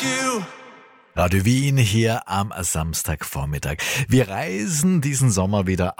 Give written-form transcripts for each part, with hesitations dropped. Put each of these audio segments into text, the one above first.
Radio Wien hier am Samstagvormittag. Wir reisen diesen Sommer wieder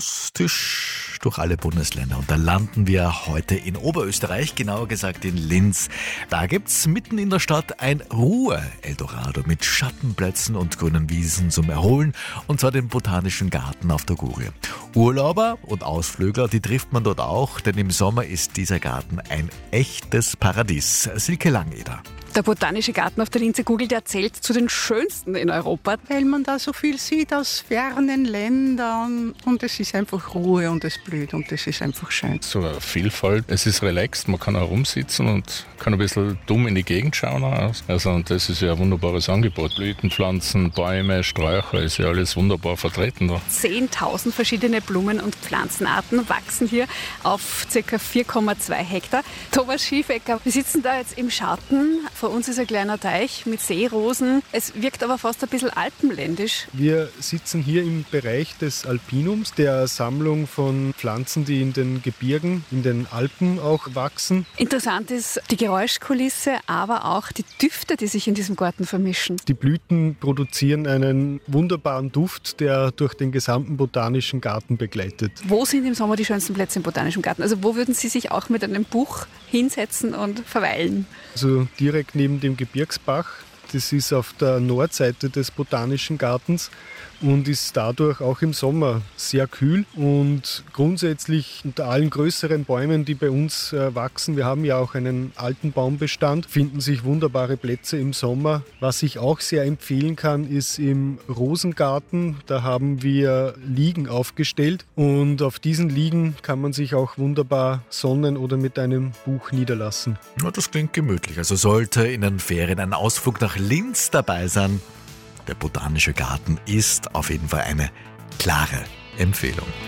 akustisch durch alle Bundesländer und da landen wir heute in Oberösterreich, genauer gesagt in Linz. Da gibt's mitten in der Stadt ein Ruhe-Eldorado mit Schattenplätzen und grünen Wiesen zum Erholen, und zwar den Botanischen Garten auf der Gurie. Urlauber und Ausflügler, die trifft man dort auch, denn im Sommer ist dieser Garten ein echtes Paradies. Silke Langeder. Der Botanische Garten auf der Linzer Gugel, der zählt zu den schönsten in Europa. Weil man da so viel sieht aus fernen Ländern und es ist einfach Ruhe und es blüht und es ist einfach schön. So eine Vielfalt, es ist relaxed, man kann auch rumsitzen und kann ein bisschen dumm in die Gegend schauen. Also, und das ist ja ein wunderbares Angebot. Blütenpflanzen, Bäume, Sträucher, ist ja alles wunderbar vertreten da. 10.000 verschiedene Blumen- und Pflanzenarten wachsen hier auf ca. 4,2 Hektar. Thomas Schiefecker, wir sitzen da jetzt im Schatten. Vor uns ist ein kleiner Teich mit Seerosen. Es wirkt aber fast ein bisschen alpenländisch. Wir sitzen hier im Bereich des Alpinums, der Sammlung von Pflanzen, die in den Gebirgen, in den Alpen auch wachsen. Interessant ist die Geräuschkulisse, aber auch die Düfte, die sich in diesem Garten vermischen. Die Blüten produzieren einen wunderbaren Duft, der durch den gesamten Botanischen Garten begleitet. Wo sind im Sommer die schönsten Plätze im Botanischen Garten? Also wo würden Sie sich auch mit einem Buch hinsetzen und verweilen? Also direkt neben dem Gebirgsbach. Das ist auf der Nordseite des Botanischen Gartens und ist dadurch auch im Sommer sehr kühl. Und grundsätzlich unter allen größeren Bäumen, die bei uns wachsen, wir haben ja auch einen alten Baumbestand, finden sich wunderbare Plätze im Sommer. Was ich auch sehr empfehlen kann, ist im Rosengarten. Da haben wir Liegen aufgestellt und auf diesen Liegen kann man sich auch wunderbar sonnen oder mit einem Buch niederlassen. Ja, das klingt gemütlich. Also sollte in den Ferien ein Ausflug nach Linz dabei sein, der Botanische Garten ist auf jeden Fall eine klare Empfehlung.